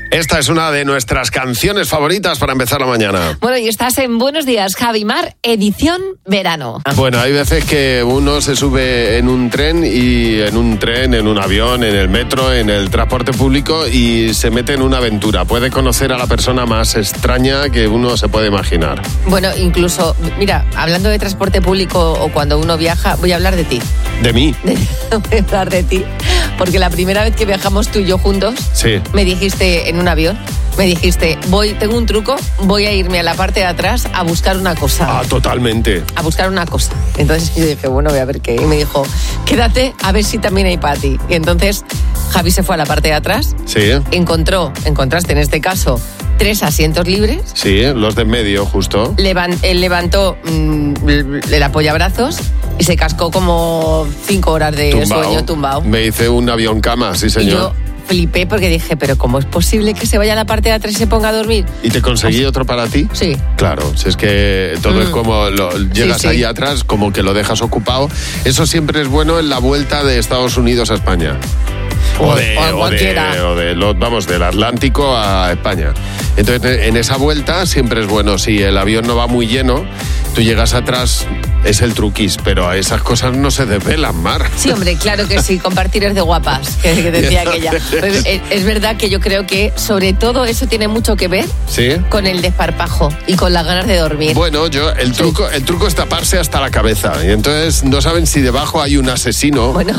Esta es una de nuestras canciones favoritas para empezar la mañana. Bueno, y estás en Buenos Días, Javi Mar, edición verano. Bueno, hay veces que uno se sube en un tren, en un avión, en el metro, en el transporte público y se mete en una aventura. Puede conocer a la persona más extraña que uno se puede imaginar. Bueno, incluso, mira, hablando de transporte público o cuando uno viaja, voy a hablar de ti. ¿De mí? Voy a hablar de ti, porque la primera vez que viajamos tú y yo juntos, sí, me dijiste en un avión, tengo un truco, voy a irme a la parte de atrás a buscar una cosa. Ah, totalmente. A buscar una cosa. Entonces yo dije, bueno, voy a ver qué. Y me dijo, quédate a ver si también hay para ti. Y entonces Javi se fue a la parte de atrás. Sí. Encontraste en este caso 3 asientos libres. Sí, los de en medio, justo. Él levantó el apoyabrazos y se cascó como 5 horas de sueño tumbado. Me hice un avión cama, sí señor. Y yo flipé porque dije, pero ¿cómo es posible que se vaya a la parte de atrás y se ponga a dormir? ¿Y te conseguí otro para ti? Sí. Claro, si es que todo es como llegas ahí atrás, como que lo dejas ocupado. Eso siempre es bueno en la vuelta de Estados Unidos a España. Del Atlántico a España. Entonces, en esa vuelta siempre es bueno. Si el avión no va muy lleno, tú llegas atrás, es el truquis, pero esas cosas no se desvelan, Mar. Sí, hombre, claro que sí, compartir es de guapas, que decía aquella. Pues es verdad que yo creo que sobre todo eso tiene mucho que ver, ¿sí?, con el desparpajo y con las ganas de dormir. Bueno, el truco es taparse hasta la cabeza, y entonces no saben si debajo hay un asesino, bueno,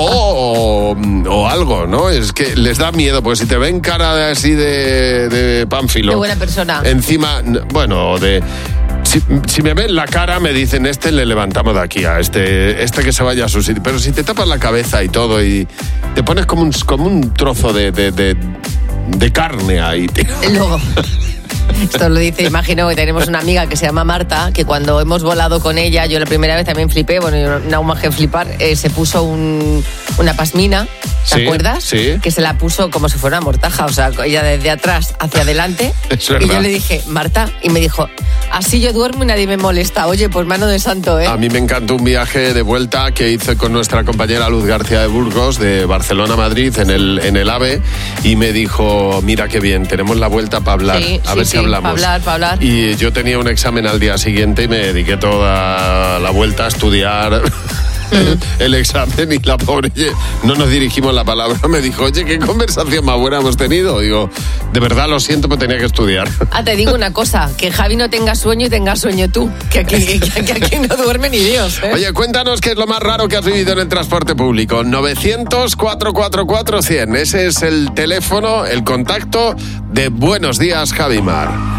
o algo, ¿no? Es que les da miedo, porque si te ven cara así de pánfilo. De buena persona. Encima, bueno, Si me ven la cara, me dicen, le levantamos de aquí a este que se vaya a su sitio. Pero si te tapas la cabeza y todo y te pones como un trozo de carne ahí, tío. Luego, esto lo dice, imagino que tenemos una amiga que se llama Marta, que cuando hemos volado con ella, yo la primera vez también flipé, bueno, no más que flipar, se puso una pasmina, ¿te acuerdas? Sí. Que se la puso como si fuera una mortaja, o sea, ella desde atrás hacia adelante. Y yo le dije, Marta, y me dijo, así yo duermo y nadie me molesta. Oye, pues mano de santo, ¿eh? A mí me encantó un viaje de vuelta que hice con nuestra compañera Luz García de Burgos, de Barcelona a Madrid, en el AVE, y me dijo, mira qué bien, tenemos la vuelta para hablar, a ver si hablamos. Para hablar. Y yo tenía un examen al día siguiente y me dediqué toda la vuelta a estudiar el examen, y la pobre, no nos dirigimos la palabra, me dijo, oye, qué conversación más buena hemos tenido. Digo, de verdad lo siento, pero tenía que estudiar. Te digo una cosa, que Javi no tenga sueño y tengas sueño tú, que aquí no duerme ni Dios, ¿eh? Oye, cuéntanos qué es lo más raro que has vivido en el transporte público. 900-444-100, ese es el teléfono, el contacto de Buenos Días, Javi Mar.